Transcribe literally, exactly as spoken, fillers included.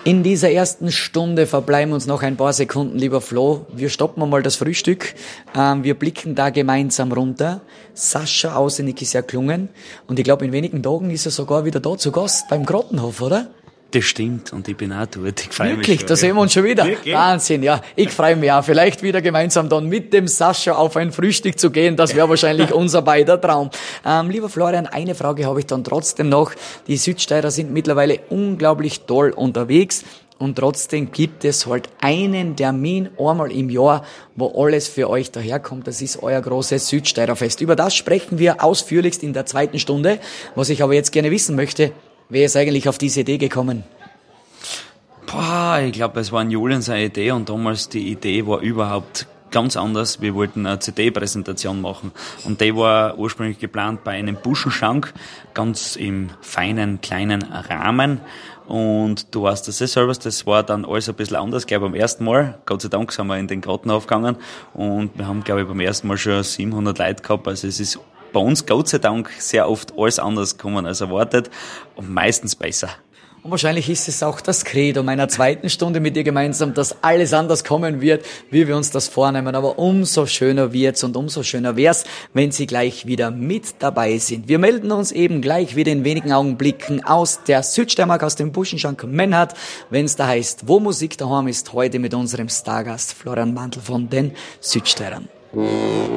In dieser ersten Stunde verbleiben uns noch ein paar Sekunden, lieber Flo. Wir stoppen mal das Frühstück. Ähm, wir blicken da gemeinsam runter. Sascha Ausenig ist ja gelungen. Und ich glaube, in wenigen Tagen ist er sogar wieder da zu Gast beim Grottenhof, oder? Das stimmt, und ich bin auch dort. Ich freue mich Wirklich, schon, da sehen wir uns schon wieder. Wirklich? Wahnsinn, ja. Ich freue mich auch, vielleicht wieder gemeinsam dann mit dem Sascha auf ein Frühstück zu gehen. Das wäre wahrscheinlich unser beider Traum. Ähm, lieber Florian, eine Frage habe ich dann trotzdem noch. Die Südsteirer sind mittlerweile unglaublich toll unterwegs. Und trotzdem gibt es halt einen Termin einmal im Jahr, wo alles für euch daherkommt. Das ist euer großes Südsteirerfest. Über das sprechen wir ausführlichst in der zweiten Stunde. Was ich aber jetzt gerne wissen möchte, wer ist eigentlich auf diese Idee gekommen? Boah, ich glaube, es war ein Julian seine Idee, und damals die Idee war überhaupt ganz anders. Wir wollten eine C D-Präsentation machen, und die war ursprünglich geplant bei einem Buschenschank, ganz im feinen, kleinen Rahmen. Und du weißt das eh selber, das war dann alles ein bisschen anders, glaube ich, beim ersten Mal. Gott sei Dank sind wir in den Grottenhof gegangen, und wir haben, glaube ich, beim ersten Mal schon siebenhundert Leute gehabt. Also es ist bei uns, Gott sei Dank, sehr oft alles anders gekommen als erwartet, und meistens besser. Und wahrscheinlich ist es auch das Credo meiner zweiten Stunde mit dir gemeinsam, dass alles anders kommen wird, wie wir uns das vornehmen. Aber umso schöner wird's und umso schöner wär's, wenn Sie gleich wieder mit dabei sind. Wir melden uns eben gleich wieder in wenigen Augenblicken aus der Südsteiermark, aus dem Buschenschank Mennhardt, wenn's da heißt, wo Musik daheim ist, heute mit unserem Stargast Florian Mandl von den Südsteirern.